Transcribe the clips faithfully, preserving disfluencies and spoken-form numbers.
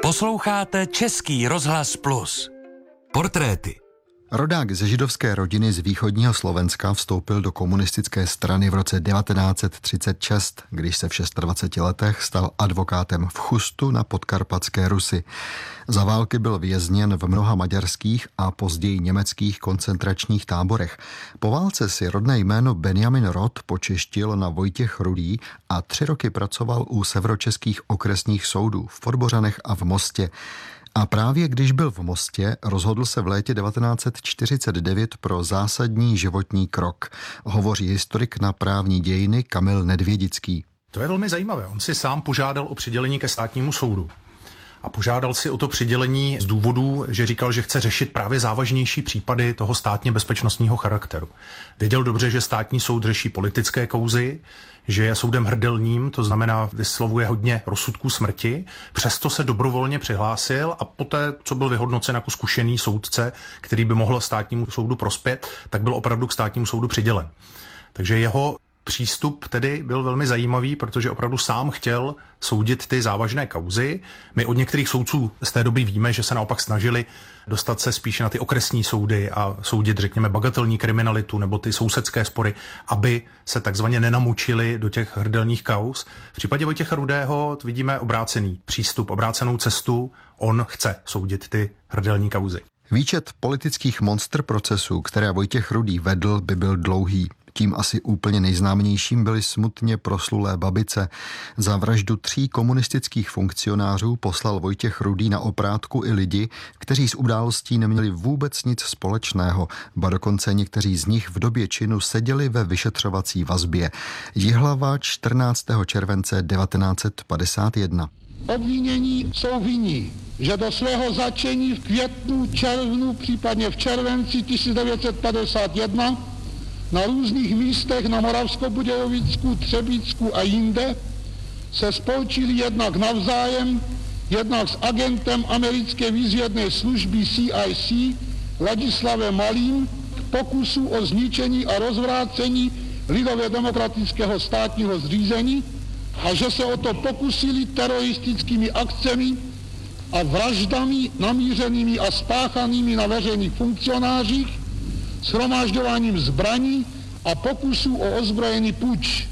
Posloucháte Český rozhlas Plus. Portréty. Rodák ze židovské rodiny z východního Slovenska vstoupil do komunistické strany v roce devatenáct set třicet šest, když se v dvaceti šesti letech stal advokátem v Chustu na podkarpatské Rusi. Za války byl vězněn v mnoha maďarských a později německých koncentračních táborech. Po válce si rodné jméno Benjamin Rod počeštil na Vojtěch Rudý a tři roky pracoval u severočeských okresních soudů v Podbořanech a v Mostě. A právě když byl v Mostě, rozhodl se v létě devatenáct set čtyřicet devět pro zásadní životní krok. Hovoří historik na právní dějiny Kamil Nedvědický. To je velmi zajímavé. On si sám požádal o přidělení ke státnímu soudu. A požádal si o to přidělení z důvodu, že říkal, že chce řešit právě závažnější případy toho státně bezpečnostního charakteru. Věděl dobře, že státní soud řeší politické kauzy, že je soudem hrdelním, to znamená vyslovuje hodně rozsudků smrti, přesto se dobrovolně přihlásil a poté, co byl vyhodnocen jako zkušený soudce, který by mohl státnímu soudu prospět, tak byl opravdu k státnímu soudu přidělen. Takže jeho přístup tedy byl velmi zajímavý, protože opravdu sám chtěl soudit ty závažné kauzy. My od některých soudců z té doby víme, že se naopak snažili dostat se spíše na ty okresní soudy a soudit, řekněme, bagatelní kriminalitu nebo ty sousedské spory, aby se takzvaně nenamučili do těch hrdelních kauz. V případě Vojtěcha Rudého vidíme obrácený přístup, obrácenou cestu. On chce soudit ty hrdelní kauzy. Výčet politických monster procesů, které Vojtěch Rudý vedl, by byl dlouhý. Tím asi úplně nejznámějším byly smutně proslulé Babice. Za vraždu tří komunistických funkcionářů poslal Vojtěch Rudý na oprátku i lidi, kteří s událostí neměli vůbec nic společného, ba dokonce někteří z nich v době činu seděli ve vyšetřovací vazbě. Jihlava čtrnáctého července devatenáct set padesát jedna. Obvinění jsou vinní, že do svého začení v květnu, červnu, případně v červenci tisíc devět set padesát jedna na různých místech na Moravskobudějovicku, Třebíčsku a jinde se spolčili jednak navzájem, jednak s agentem americké výzvědné služby C I C Ladislavem Malým k pokusu o zničení a rozvrácení lidově demokratického státního zřízení a že se o to pokusili teroristickými akcemi a vraždami namířenými a spáchanými na veřejných funkcionářích, shromažďováním zbraní a pokusů o ozbrojený puč.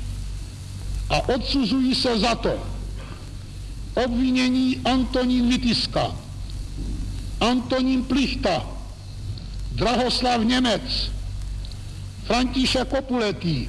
A odsuzují se za to obvinění Antonín Vytiska, Antonín Plichta, Drahoslav Němec, František Kopuletý,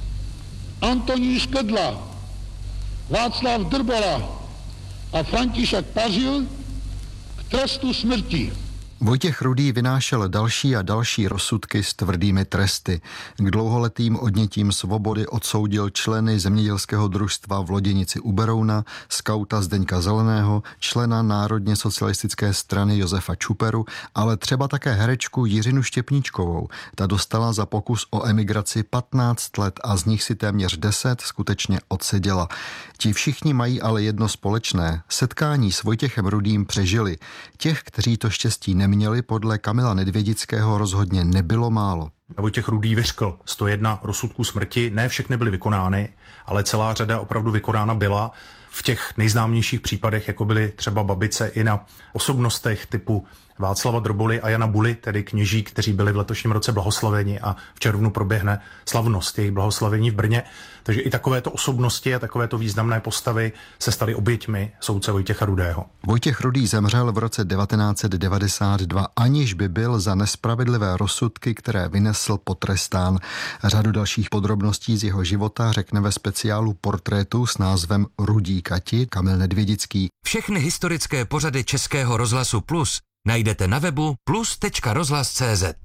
Antonín Škedla, Václav Drbola a František Pařil k trestu smrti. Vojtěch Rudý vynášel další a další rozsudky s tvrdými tresty. K dlouholetým odnětím svobody odsoudil členy zemědělského družstva v Loděnici u Berouna, skauta Zdeňka Zeleného, člena Národně socialistické strany Josefa Čuperu, ale třeba také herečku Jiřinu Štěpníčkovou. Ta dostala za pokus o emigraci patnáct let a z nich si téměř deset skutečně odseděla. Ti všichni mají ale jedno společné. Setkání s Vojtěchem Rudým přežili. Těch, kteří to štěstí neměli, měli podle Kamila Nedvědického rozhodně nebylo málo. Vojtěch Rudý vyřkl sto jedna rozsudků smrti, ne všechny byly vykonány, ale celá řada opravdu vykonána byla. V těch nejznámějších případech, jako byly třeba Babice, i na osobnostech typu Václava Drboly a Jana Buly, tedy kněží, kteří byli v letošním roce blahoslaveni a v červnu proběhne slavnost jejich blahoslavení v Brně. Takže i takovéto osobnosti a takovéto významné postavy se staly oběťmi soudce Vojtěcha Rudého. Vojtěch Rudý zemřel v roce devatenáct set devadesát dva, aniž by byl za nespravedlivé rozsudky, které vynesl, potrestán. Řadu dalších podrobností z jeho života řekne ve speciálu Portrétu s názvem Rudí Kati Kamil Nedvědický. Všechny historické pořady Českého rozhlasu Plus najdete na webu plus tečka rozhlas tečka cé zet.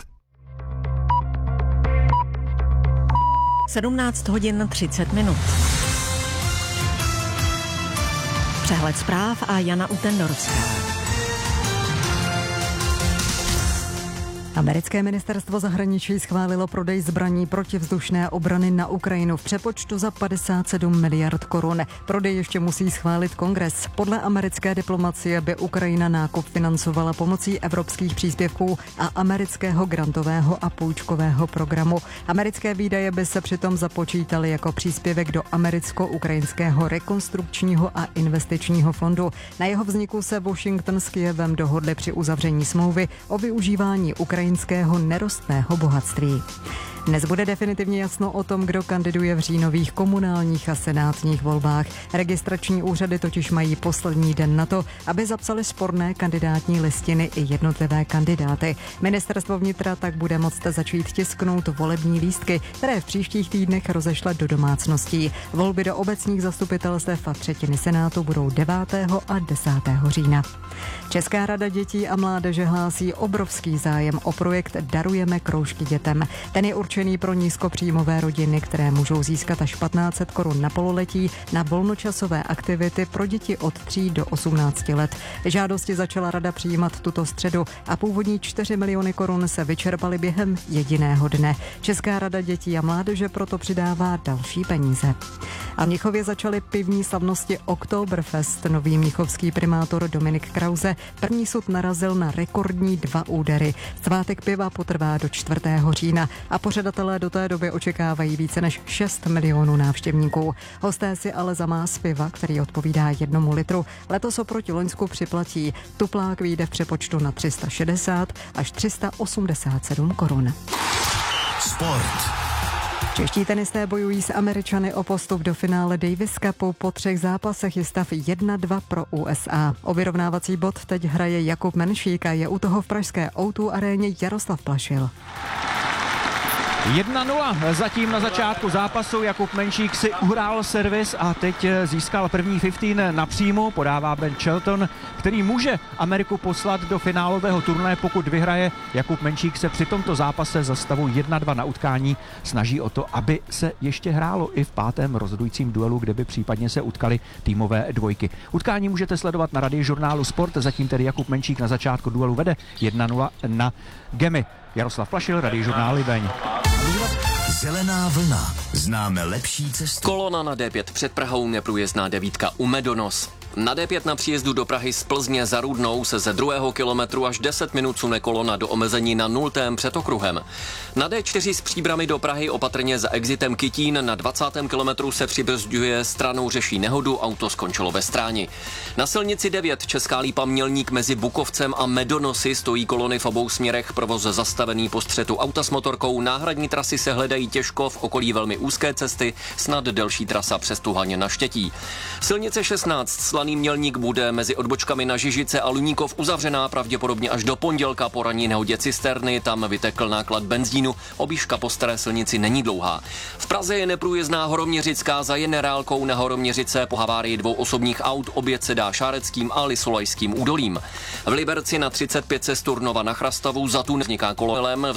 sedmnáct hodin třicet minut. Přehled zpráv a Jana Utendorská. Americké ministerstvo zahraničí schválilo prodej zbraní protivzdušné obrany na Ukrajinu v přepočtu za padesát sedm miliard korun. Prodej ještě musí schválit Kongres. Podle americké diplomacie by Ukrajina nákup financovala pomocí evropských příspěvků a amerického grantového a půjčkového programu. Americké výdaje by se přitom započítaly jako příspěvek do americko-ukrajinského rekonstrukčního a investičního fondu. Na jeho vzniku se Washington s Kyjevem dohodli při uzavření smlouvy o využívání ukrajinského nerostného bohatství. Dnes bude definitivně jasno o tom, kdo kandiduje v říjnových komunálních a senátních volbách. Registrační úřady totiž mají poslední den na to, aby zapsali sporné kandidátní listiny i jednotlivé kandidáty. Ministerstvo vnitra tak bude moct začít tisknout volební lístky, které v příštích týdnech rozešle do domácností. Volby do obecních zastupitelstev a třetiny senátu budou devátého a desátého října. Česká rada dětí a mládeže hlásí obrovský zájem o projekt Darujeme kroužky dětem. Ten je určený pro nízkopříjmové rodiny, které můžou získat až patnáct set korun na pololetí na volnočasové aktivity pro děti od tří do osmnácti let. Žádosti začala rada přijímat tuto středu a původní čtyři miliony korun se vyčerpaly během jediného dne. Česká rada dětí a mládeže proto přidává další peníze. A v Mnichově začaly pivní slavnosti Oktoberfest. Nový mnichovský primátor Dominik Krause první sud narazil na rekordní dva údery. Svátek piva potrvá do čtvrtého října a pořadatelé do té doby očekávají více než šest milionů návštěvníků. Hosté si ale za más piva, který odpovídá jednomu litru, letos oproti loňsku připlatí. Tuplák vyjde v přepočtu na tři sta šedesát až tři sta osmdesát sedm korun. Sport. Čeští tenisté bojují s Američany o postup do finále Davis Cupu. Po třech zápasech je stav jedna dva pro U S A. O vyrovnávací bod teď hraje Jakub Menšík a je u toho v pražské O dva aréně Jaroslav Plašil. jedna nula zatím na začátku zápasu. Jakub Menšík si uhrál servis a teď získal první patnáct na příjmu. Podává Ben Shelton, který může Ameriku poslat do finálového turnaje, pokud vyhraje. Jakub Menšík se při tomto zápase za stavu jedna dva na utkání snaží o to, aby se ještě hrálo i v pátém rozhodujícím duelu, kde by případně se utkali týmové dvojky. Utkání můžete sledovat na radiožurnálu Sport, zatím tedy Jakub Menšík na začátku duelu vede jedna nula na Gemy. Jaroslav Plašil, radiožurnál Libeň. Zelená vlna. Známe lepší cestu. Kolona na D pět před Prahou, neprůjezdná devítka u Medonos. Na D pět na příjezdu do Prahy z Plzně za Rudnou se ze druhého kilometru až deset minut sune kolona do omezení na nultém před okruhem. Na D čtyři z Příbrami do Prahy opatrně za exitem Kytín na dvacátém kilometru se přibrzďuje, stranou řeší nehodu, auto skončilo ve Stráni. Na silnici devět Česká Lípa Mělník mezi Bukovcem a Medonosy stojí kolony v obou směrech, provoz zastavený po střetu auta s motorkou, náhradní trasy se hledají těžko, v okolí velmi úzké cesty, snad delší trasa přes Tuhaně na Štětí. Silnice šestnáct Slaný Mělník bude mezi odbočkami na Žižice a Luníkov uzavřená pravděpodobně až do pondělka po ranní nehodě cisterny, tam vytekl náklad benzínu, objížďka po staré silnici není dlouhá. V Praze je neprůjezdná Horoměřická za Generálkou na Horoměřice po havárii dvou osobních aut, oběd se dá Šáreckým a Lisolajským údolím. V Liberci na třicet pět cest Turnova na Chrastavu za tu vzniká kolem